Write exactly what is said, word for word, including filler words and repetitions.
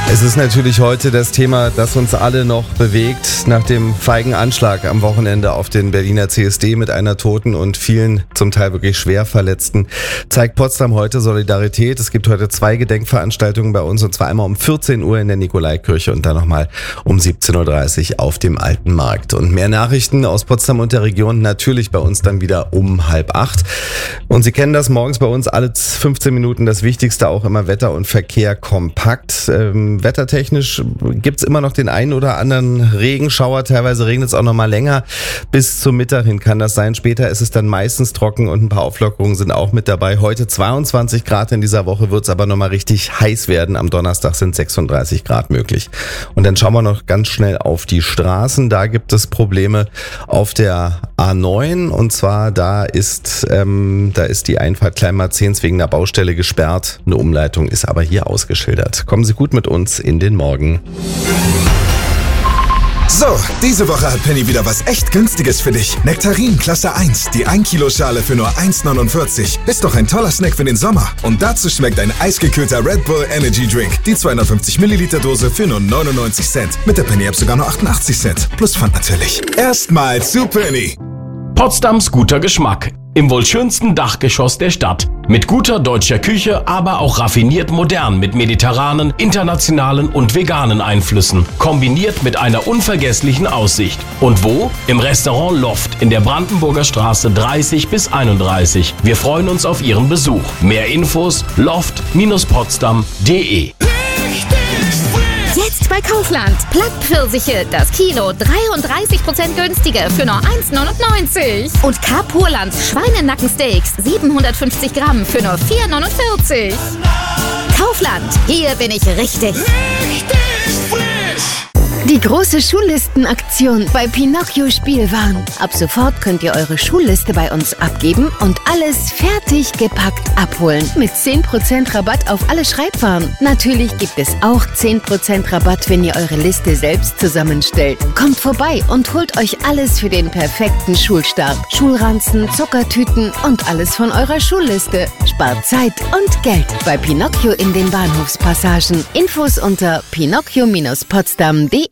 Es ist natürlich heute das Thema, das uns alle noch bewegt. Nach dem feigen Anschlag am Wochenende auf den Berliner C S D mit einer Toten und vielen zum Teil wirklich schwer Verletzten zeigt Potsdam heute Solidarität. Es gibt heute zwei Gedenkveranstaltungen bei uns, und zwar einmal um vierzehn Uhr in der Nikolaikirche und dann nochmal um siebzehn Uhr dreißig auf dem Alten Markt. Und mehr Nachrichten aus Potsdam und der Region natürlich bei uns dann wieder um halb acht. Und Sie kennen das, morgens bei uns alle fünfzehn Minuten das Wichtigste, auch immer Wetter und Verkehr kompakt. Ähm, wettertechnisch gibt's immer noch den einen oder anderen Regenschauer, teilweise regnet es auch noch mal länger. Bis zum Mittag hin kann das sein. Später ist es dann meistens trocken und ein paar Auflockerungen sind auch mit dabei. Heute zweiundzwanzig Grad, in dieser Woche wird es aber noch mal richtig heiß werden. Am Donnerstag sind sechsunddreißig Grad möglich. Und dann schauen wir noch ganz schnell auf die Straßen. Da gibt es Probleme auf der A neun, und zwar da ist ähm, da ist die Einfahrt Kleinmarzens wegen der Baustelle gesperrt. Eine Umleitung ist aber hier ausgeschildert. Kommen Sie gut mit uns in den Morgen. So, diese Woche hat Penny wieder was echt Günstiges für dich. Nektarin Klasse eins, die ein Kilo Schale für nur eins neunundvierzig. Ist doch ein toller Snack für den Sommer. Und dazu schmeckt ein eisgekühlter Red Bull Energy Drink. Die zweihundertfünfzig Milliliter Dose für nur neunundneunzig Cent. Mit der Penny App sogar nur achtundachtzig Cent. Plus Pfand natürlich. Erstmal zu Penny. Potsdams guter Geschmack. Im wohl schönsten Dachgeschoss der Stadt. Mit guter deutscher Küche, aber auch raffiniert modern mit mediterranen, internationalen und veganen Einflüssen. Kombiniert mit einer unvergesslichen Aussicht. Und wo? Im Restaurant Loft in der Brandenburger Straße dreißig bis einunddreißig. Wir freuen uns auf Ihren Besuch. Mehr Infos loft Bindestrich potsdam punkt de. Jetzt bei Kaufland. Plattpfirsiche, das Kilo dreiunddreißig Prozent günstiger für nur eins neunundneunzig. Und Carpurland Schweinenackensteaks siebenhundertfünfzig Gramm für nur vier neunundvierzig. Kaufland, hier bin ich richtig. Richtig frisch! Die große Schullistenaktion bei Pinocchio Spielwaren. Ab sofort könnt ihr eure Schulliste bei uns abgeben und alles fertig gepackt abholen. Mit zehn Prozent Rabatt auf alle Schreibwaren. Natürlich gibt es auch zehn Prozent Rabatt, wenn ihr eure Liste selbst zusammenstellt. Kommt vorbei und holt euch alles für den perfekten Schulstart. Schulranzen, Zuckertüten und alles von eurer Schulliste. Spart Zeit und Geld bei Pinocchio in den Bahnhofspassagen. Infos unter pinocchio Bindestrich potsdam punkt de.